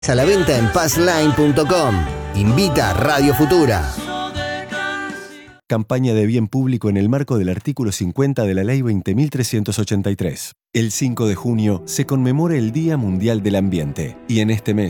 A la venta en passline.com. Invita Radio Futura. Campaña de bien público en el marco del artículo 50 de la Ley 20.383. El 5 de junio se conmemora el Día Mundial del Ambiente y en este mes